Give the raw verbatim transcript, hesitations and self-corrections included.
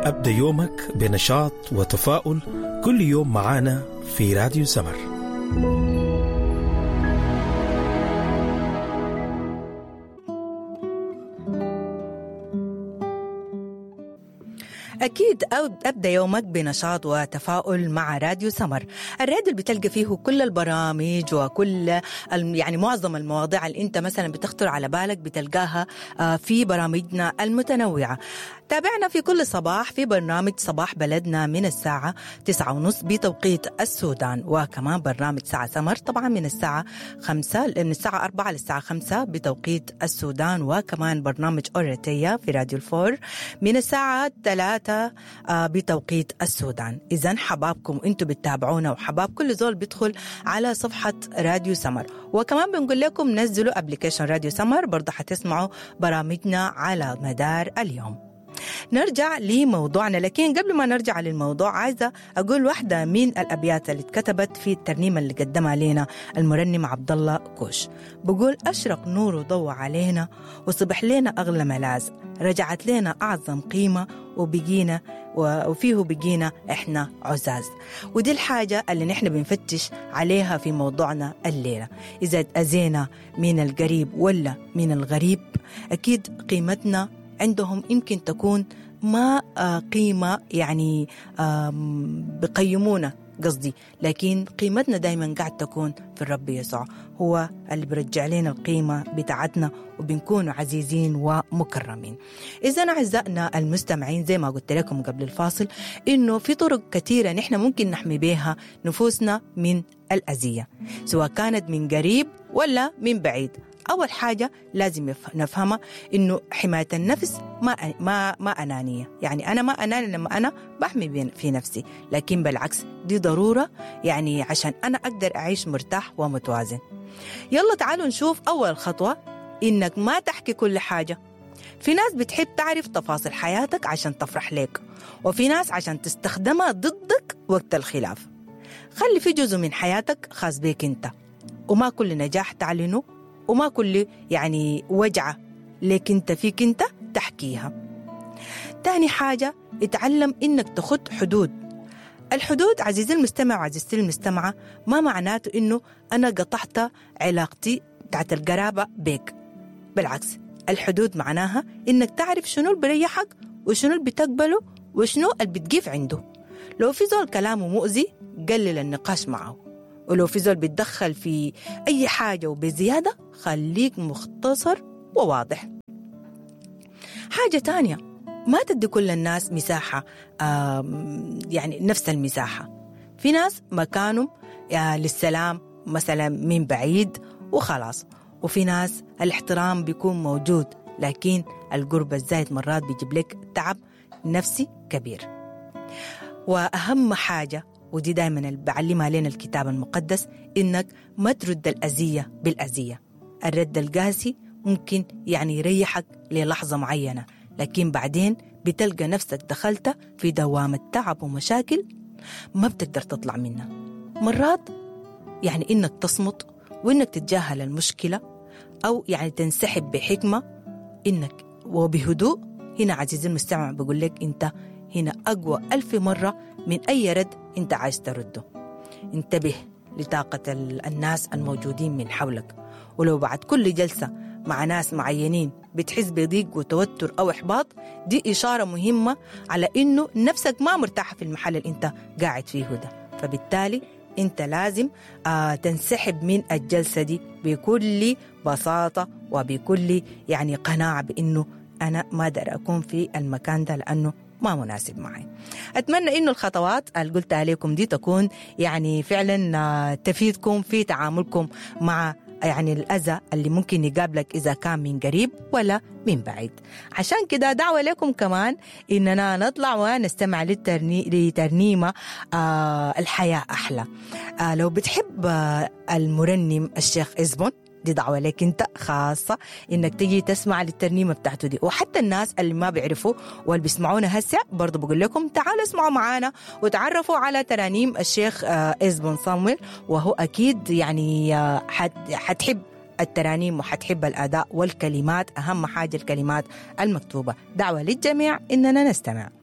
أبدأ يومك بنشاط وتفاؤل كل يوم معانا في راديو سمر. أكيد أبدأ يومك بنشاط وتفاؤل مع راديو سمر، الراديو اللي بتلقى فيه كل البرامج وكل يعني معظم المواضيع اللي أنت مثلا بتخطر على بالك بتلقاها في برامجنا المتنوعة. تابعنا في كل صباح في برنامج صباح بلدنا من الساعة تسعة ونص بتوقيت السودان، وكمان برنامج ساعة سمر طبعا من الساعة خمسة من الساعة أربعة للساعة خمسة بتوقيت السودان، وكمان برنامج أوريتيا في راديو الفور من الساعة ثلاثة بتوقيت السودان. إذن حبابكم أنتوا بتتابعونا وحباب كل زول بيدخل على صفحة راديو سمر، وكمان بنقول لكم نزلوا أبليكيشن راديو سمر برضه حتسمعوا برامجنا على مدار اليوم. نرجع لموضوعنا، لكن قبل ما نرجع للموضوع عايزة أقول واحدة من الأبيات اللي اتكتبت في الترنيمة اللي قدمها لنا المرنم عبد الله كوش. بقول أشرق نور وضوى علينا وصبح لنا أغلى ملاذ، رجعت لنا أعظم قيمة وبقينا وفيه بقينا إحنا عزاز. ودي الحاجة اللي نحن بنفتش عليها في موضوعنا الليلة. إذا أزينا من القريب ولا من الغريب، أكيد قيمتنا عندهم يمكن تكون ما قيمة يعني بقيمونا قصدي، لكن قيمتنا دايما قاعد تكون في الرب يسوع، هو اللي برجع لنا القيمة بتاعتنا وبنكون عزيزين ومكرمين. إذن أعزائنا المستمعين، زي ما قلت لكم قبل الفاصل إنه في طرق كثيرة نحن ممكن نحمي بها نفوسنا من الأذية، سواء كانت من قريب ولا من بعيد. أول حاجة لازم نفهمها إنه حماية النفس ما ما ما أنانية، يعني أنا ما أناني لما أنا بحمي في نفسي، لكن بالعكس دي ضرورة يعني عشان أنا أقدر أعيش مرتاح ومتوازن. يلا تعالوا نشوف أول خطوة، إنك ما تحكي كل حاجة. في ناس بتحب تعرف تفاصيل حياتك عشان تفرح لك، وفي ناس عشان تستخدمها ضدك وقت الخلاف. خلي في جزء من حياتك خاص بيك أنت، وما كل نجاح تعلنه، وما كل يعني وجعة لك انت فيك انت تحكيها. تاني حاجة، اتعلم انك تخط حدود. الحدود عزيزي المستمع وعزيزتي المستمعة ما معناته انه انا قطعت علاقتي بتاعت القرابة بيك، بالعكس الحدود معناها انك تعرف شنو اللي بريحك وشنو اللي بتقبله وشنو اللي بتقيف عنده. لو في زول كلامه مؤذي قلل النقاش معه، ولو في زول بيتدخل في أي حاجة وبزيادة خليك مختصر وواضح. حاجة تانية، ما تدي كل الناس مساحة يعني نفس المساحة. في ناس مكانهم للسلام مثلا من بعيد وخلاص، وفي ناس الاحترام بيكون موجود، لكن القرب الزايد مرات بيجيب لك تعب نفسي كبير. وأهم حاجة، ودي دايما اللي بعلمها لنا الكتاب المقدس، إنك ما ترد الأذية بالأذية. الرد القاسي ممكن يعني يريحك للحظة معينة، لكن بعدين بتلقى نفسك دخلت في دوامة تعب ومشاكل ما بتقدر تطلع منها. مرات يعني إنك تصمت وإنك تتجاهل المشكلة، أو يعني تنسحب بحكمة إنك وبهدوء. هنا عزيزي المستمع بقول لك أنت هنا أقوى ألف مرة من أي رد أنت عايز ترده. انتبه لطاقة الناس الموجودين من حولك، ولو بعد كل جلسة مع ناس معينين بتحس بضيق وتوتر أو إحباط، دي إشارة مهمة على إنه نفسك ما مرتاحة في المحل اللي أنت قاعد فيه ده. فبالتالي أنت لازم آه تنسحب من الجلسة دي بكل بساطة وبكل يعني قناعة بإنه أنا ما أقدر أكون في المكان ده لأنه ما مناسب معي. أتمنى إنه الخطوات اللي قلتها عليكم دي تكون يعني فعلا تفيدكم في تعاملكم مع يعني الأذى اللي ممكن يقابلك إذا كان من قريب ولا من بعيد. عشان كده دعوة لكم كمان إننا نطلع ونستمع للترني... لترنيمة آه الحياة أحلى. آه لو بتحب آه المرنم الشيخ إزبون، دي دعوة لك انت خاصة انك تجي تسمع للترنيمة بتاعته دي. وحتى الناس اللي ما بيعرفوا واللي بيسمعونا هسه برضو بقول لكم تعالوا اسمعوا معانا وتعرفوا على ترانيم الشيخ إزبون صامويل، وهو اكيد يعني حتحب الترانيم وحتحب الاداء والكلمات، اهم حاجة الكلمات المكتوبة. دعوة للجميع اننا نستمع.